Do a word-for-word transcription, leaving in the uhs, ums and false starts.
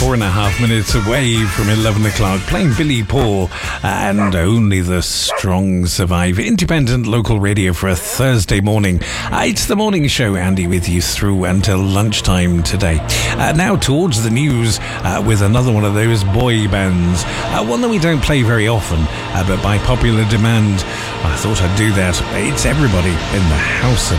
four and a half minutes away from eleven o'clock, playing Billy Paul and Only the Strong Survive. Independent local radio for a Thursday morning. Uh, it's the morning show, Andy, with you through until lunchtime today. Uh, now towards the news uh, with another one of those boy bands. Uh, one that we don't play very often, uh, but by popular demand, I thought I'd do that. It's Everybody in the House of